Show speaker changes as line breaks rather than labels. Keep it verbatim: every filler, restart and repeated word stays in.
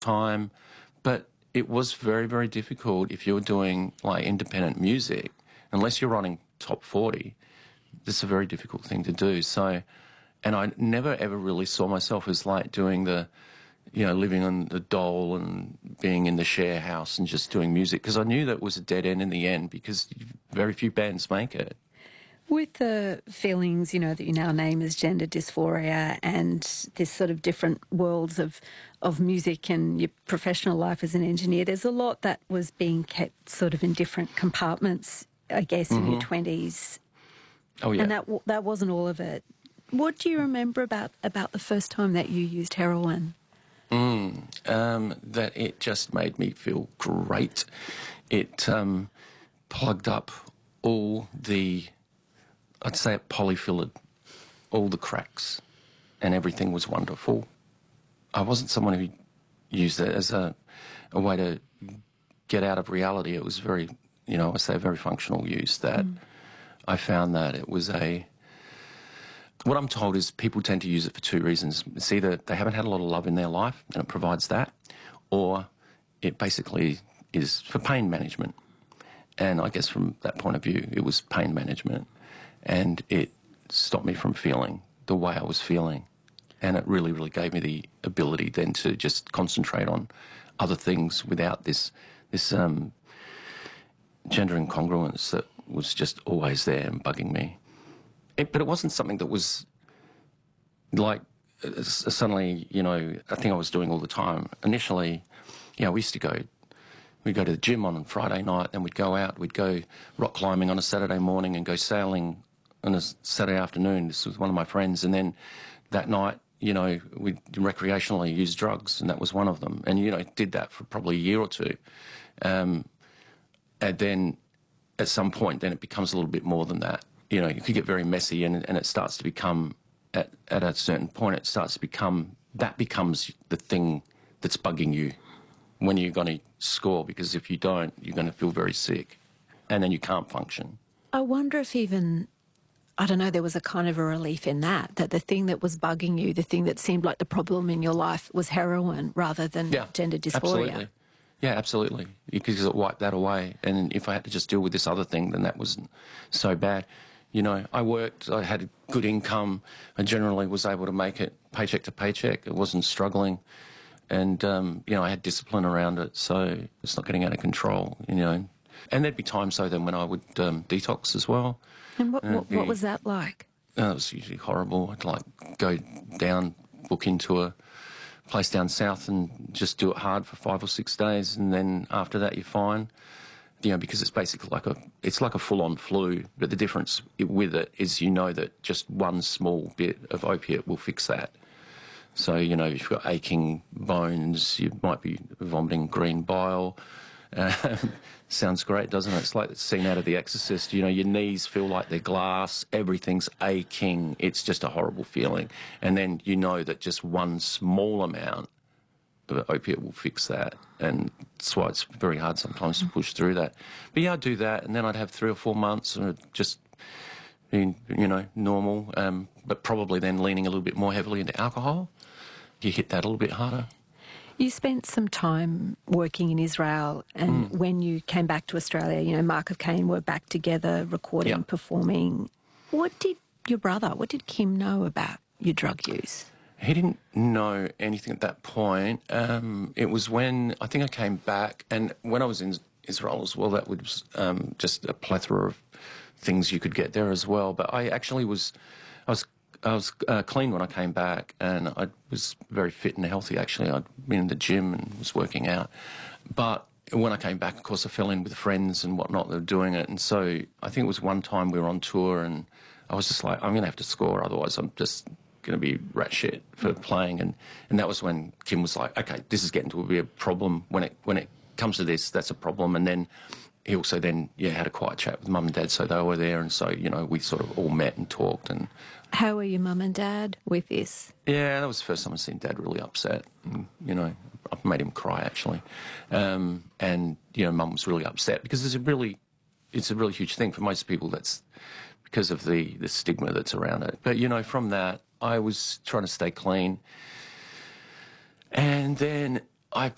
time. But it was very, very difficult if you were doing, like, independent music. Unless you're running top forty, this is a very difficult thing to do. So, and I never, ever really saw myself as, like, doing the, you know, living on the dole and being in the share house and just doing music, because I knew that was a dead end in the end, because very few bands make it.
With the feelings, you know, that you now name as gender dysphoria and this sort of different worlds of, of music and your professional life as an engineer, there's a lot that was being kept sort of in different compartments, I guess, mm-hmm. in your twenties.
Oh, yeah.
And that that wasn't all of it. What do you remember about, about the first time that you used heroin?
Mm, um, that it just made me feel great. It um, plugged up all the, I'd say it polyfilled all the cracks, and everything was wonderful. I wasn't someone who used it as a, a way to get out of reality. It was very, you know, I say very functional use. That mm. I found that it was a, what I'm told is people tend to use it for two reasons. It's either they haven't had a lot of love in their life and it provides that, or it basically is for pain management. And I guess from that point of view, it was pain management. And it stopped me from feeling the way I was feeling. And it really, really gave me the ability then to just concentrate on other things without this this um, gender incongruence that was just always there and bugging me. It, but it wasn't something that was like uh, suddenly, you know, a thing I was doing all the time. Initially, you know, we used to go, we'd go to the gym on Friday night, then we'd go out, we'd go rock climbing on a Saturday morning and go sailing on a Saturday afternoon. This was one of my friends. And then that night, you know, we recreationally used drugs, and that was one of them. And, you know, did that for probably a year or two. Um, and then at some point, then it becomes a little bit more than that. You know, you could get very messy, and, and it starts to become, at, at a certain point, it starts to become, that becomes the thing that's bugging you when you're going to score, because if you don't, you're going to feel very sick, and then you can't function.
I wonder if even, I don't know, there was a kind of a relief in that, that the thing that was bugging you, the thing that seemed like the problem in your life was heroin rather than
yeah,
gender dysphoria.
Absolutely. Yeah, absolutely. Because it wiped that away. And if I had to just deal with this other thing, then that wasn't so bad. You know, I worked, I had a good income, I generally was able to make it paycheck to paycheck. It wasn't struggling. And, um, you know, I had discipline around it, so it's not getting out of control, you know. And there'd be times, though, then when I would um, detox as well.
And what,
and
what,
be,
what was that like?
Uh, it was usually horrible. I'd, like, go down, book into a place down south and just do it hard for five or six days, and then after that you're fine. You know, because it's basically like a, it's like a full-on flu, but the difference with it is, you know, that just one small bit of opiate will fix that. So, you know, if you've got aching bones, you might be vomiting green bile. Uh, sounds great, doesn't it? It's like the scene out of The Exorcist. You know, your knees feel like they're glass, everything's aching. It's just a horrible feeling. And then you know that just one small amount of opiate will fix that. And that's why it's very hard sometimes to push through that. But yeah, I'd do that, and then I'd have three or four months and just being, you know, normal, um, but probably then leaning a little bit more heavily into alcohol. You hit that a little bit harder.
You spent some time working in Israel, and mm. when you came back to Australia, you know, Mark of Cain were back together, recording, yep. performing. What did your brother, what did Kim know about your drug use?
He didn't know anything at that point. Um, it was when, I think I came back, and when I was in Israel as well, that was um, just a plethora of things you could get there as well. But I actually was, I was I was uh, clean when I came back, and I was very fit and healthy, actually. I'd been in the gym and was working out. But when I came back, of course, I fell in with friends and whatnot that were doing it. And so I think it was one time we were on tour, and I was just like, I'm going to have to score, otherwise I'm just going to be rat shit for playing. And, and that was when Kim was like, okay, this is getting to be a problem. When it, when it comes to this, that's a problem. And then he also then, yeah, had a quiet chat with Mum and Dad, so they were there, and so, you know, we sort of all met and talked. And
how were your Mum and Dad with this?
Yeah, that was the first time I've seen Dad really upset. And, you know, I've made him cry, actually. Um, and, you know, Mum was really upset, because it's a really, it's a really huge thing for most people. That's because of the, the stigma that's around it. But, you know, from that, I was trying to stay clean. And then I